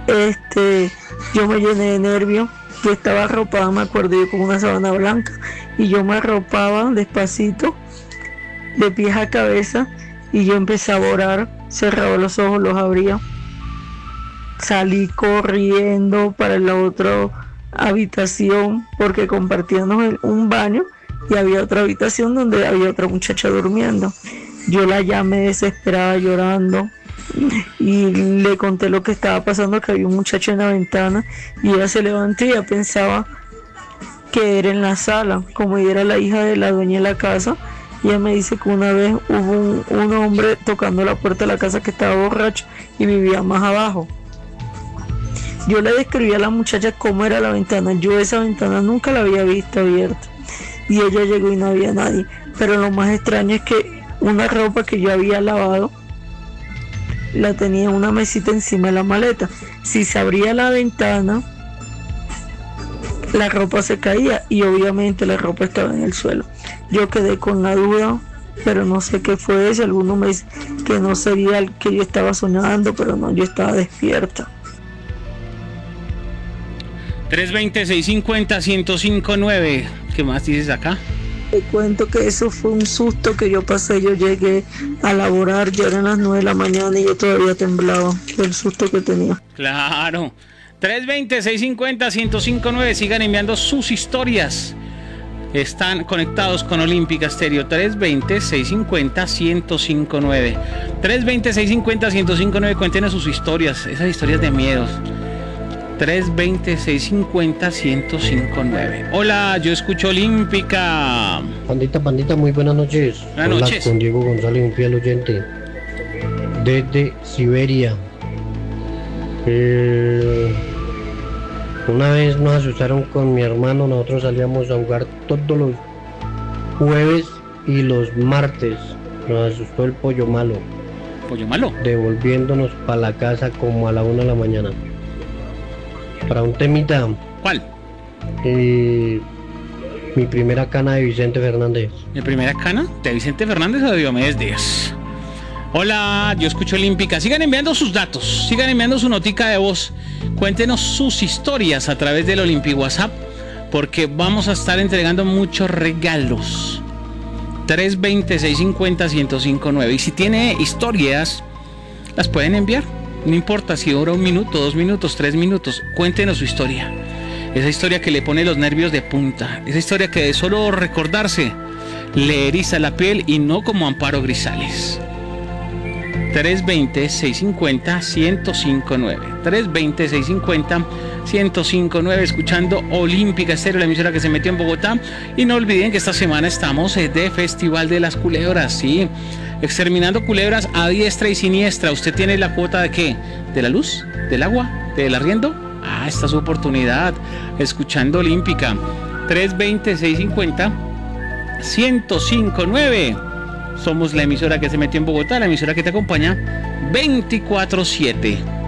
yo me llené de nervios. Yo estaba arropada, me acuerdo yo, con una sábana blanca, y yo me arropaba despacito, de pies a cabeza, y yo empezaba a orar, cerraba los ojos, los abría, salí corriendo para la otra habitación, porque compartíamos un baño y había otra habitación donde había otra muchacha durmiendo. Yo la llamé desesperada, llorando, y le conté lo que estaba pasando, que había un muchacho en la ventana, y ella se levantó y ella pensaba que era en la sala, como ella era la hija de la dueña de la casa. Y ella me dice que una vez hubo un hombre tocando la puerta de la casa que estaba borracho y vivía más abajo. Yo le describí a la muchacha cómo era la ventana. Yo esa ventana nunca la había visto abierta, y ella llegó y no había nadie. Pero lo más extraño es que una ropa que yo había lavado la tenía en una mesita encima de la maleta. Si se abría la ventana, la ropa se caía, y obviamente la ropa estaba en el suelo. Yo quedé con la duda, pero no sé qué fue eso. Algunos me dicen que no sería el que yo estaba soñando, pero no, yo estaba despierta. 320-650-1059. ¿Qué más dices acá? Te cuento que eso fue un susto que yo pasé. Yo llegué a laborar, ya eran las 9 de la mañana y yo todavía temblaba del susto que tenía. Claro. 320-650-1059. Sigan enviando sus historias. Están conectados con Olímpica Estéreo. 320-650-1059. 320-650-1059. Cuéntenos sus historias, esas historias de miedos. 320-650-1059. Hola, yo escucho Olímpica. Pandita, muy buenas noches. Buenas noches. Con Diego González, un fiel oyente desde Siberia. Una vez nos asustaron con mi hermano. Nosotros salíamos a jugar todos los jueves y los martes. Nos asustó el pollo malo. ¿Pollo malo? Devolviéndonos para la casa como a la 1 de la mañana. Para un temita. ¿Cuál? Mi primera cana de Vicente Fernández. ¿Mi primera cana? ¿De Vicente Fernández o de Diomedes Díaz? Hola, yo escucho Olímpica. Sigan enviando sus datos, sigan enviando su notica de voz. Cuéntenos sus historias a través del Olympic WhatsApp, porque vamos a estar entregando muchos regalos. 320-650-1059. Y si tiene historias, las pueden enviar. No importa si dura 1 minuto, 2 minutos, 3 minutos. Cuéntenos su historia. Esa historia que le pone los nervios de punta. Esa historia que de solo recordarse le eriza la piel, y no como Amparo Grisales. 320-650-1059. 320-650-1059. Escuchando Olímpica Estéreo, la emisora que se metió en Bogotá. Y no olviden que esta semana estamos de Festival de las Culebras. Sí, exterminando culebras a diestra y siniestra. ¿Usted tiene la cuota de qué? ¿De la luz? ¿Del agua? ¿Del arriendo? Esta es su oportunidad. Escuchando Olímpica. 320-650-1059. Somos la emisora que se metió en Bogotá, la emisora que te acompaña 24/7.